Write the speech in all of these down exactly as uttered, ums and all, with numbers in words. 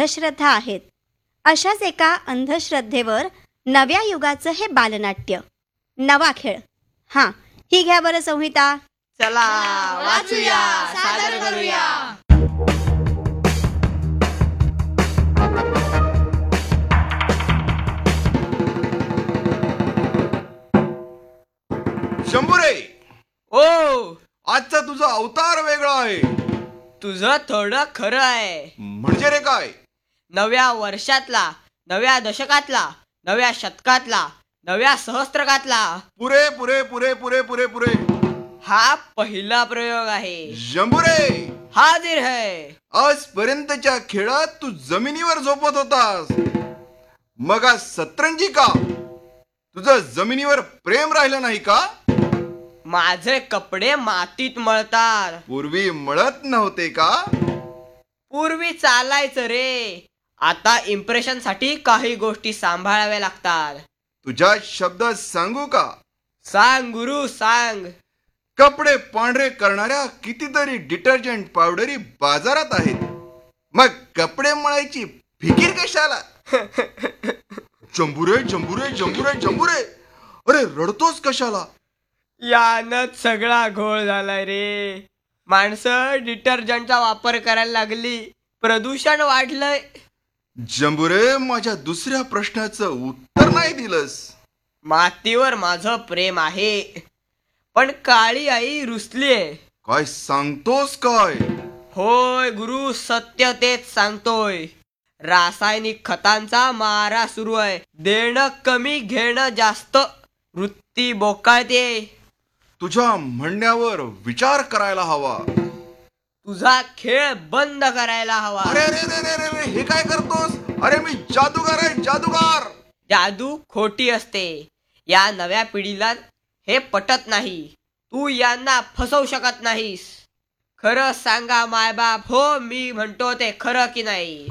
अंधश्रद्धा आहेत. अशाच एका अंधश्रद्धेवर नव्या युगाचं हे बालनाट्य, नवा खेळ. हां, ही घ्या बरं संहिता. चला वाचूया, सादर करूया. शंभूरे, ओ, आजचा तुझा अवतार वेगळा आहे. तुझं थोडं खरं आहे. म्हणजे रे काय? नव्या वर्षातला, नव्या दशकातला, नव्या शतकातला, नव्या सहस्त्रकातला पुरे पुरे पुरे पुरे पुरे पुरे हा पहिला प्रयोग आहे. शंभूरे, हाजीर है. आजपर्यंतच्या खेळात तू जमिनीवर झोपत होतास, मग आज सतरंजी का? तुझं जमिनीवर प्रेम राहिलं नाही का? माझे कपडे मातीत मळतात. पूर्वी मळत नव्हते का? पूर्वी चालायचं रे, आता इम्प्रेशन साठी काही गोष्टी सांभाळाव्या लागतात. तुझ्या शब्दात सांगू का? सांग गुरु, सांग. कपडे पांढरे करणाऱ्या कितीतरी डिटर्जंट पावडरी बाजारात आहेत, मग कपडे मळायची फिकीर कशाला? जंबुरे जंबुरे जंबुरे जंबुरे, अरे रडतोस कशाला? यानच सगळा घोळ झालाय रे. माणसं डिटर्जंटचा वापर करायला लागली, प्रदूषण वाढलंय. जंबुरे, माझ्या दुसऱ्या प्रश्नाचं उत्तर नाही दिलंस. मातीवर माझं प्रेम आहे, पण काळी आई रुसलीये. काय सांगतोस काय? होय गुरु, सत्य तेच सांगतोय. रासायनिक खतांचा मारा सुरू आहे. देणं कमी, घेणं जास्त. वृत्ती बोकाळते. तुझ्या म्हणण्यावर विचार करायला हवा. तुझा खेळ बंद करायला हवा. अरे रे रे रे रे, हे काय करतोस? अरे मी जादूगार आहे, जादूगार. जादू खोटी असते. या नव्या पिढीला हे पटत नाही. तू यांना फसवू शकत नाहीस. खरं सांगा मायबाप, हो मी म्हणतो ते खरं की नाही?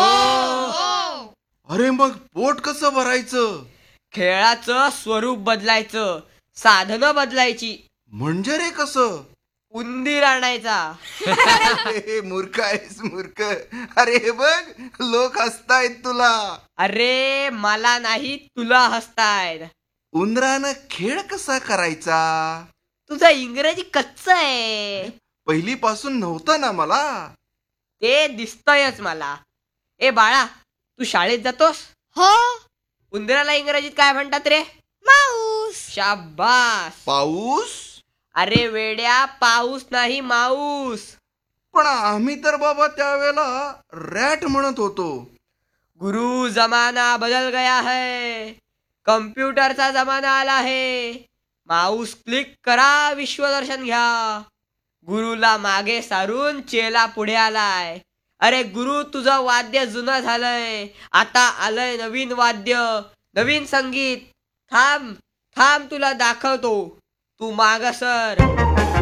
अरे मग पोट कसं भरायचं? खेळाचं स्वरूप बदलायचं, साधनं बदलायची. म्हणजे रे कसं? उंदीर आणायचा. अरे मूर्ख आहेस मूर्ख. अरे हे बघ, लोक हसतायत तुला. अरे मला नाही, तुला हसतायत. उंदरानं खेळ कसा करायचा? तुझं इंग्रजी कच्च आहे. पहिलीपासून नव्हतं ना मला. ते दिसतयच मला. ए बाळा, तू शाळेत जातोस? हो. उंदराला इंग्रजीत काय म्हणतात रे? माऊस. शाबास. पाऊस? अरे वेड्या, पाऊस नाही, माऊस. पण आम्ही तर बाबा त्यावेळेला रॅट म्हणत होतो. गुरु, जमाना बदल गया है. कम्प्युटरचा जमाना आला आहे. माऊस क्लिक करा, विश्वदर्शन घ्या. गुरुला मागे सारून चेला पुढे आलाय. अरे गुरु, तुझं वाद्य जुनं झालंय, आता आलंय नवीन वाद्य, नवीन संगीत. थांब थांब, तुला दाखवतो. तू माग सर.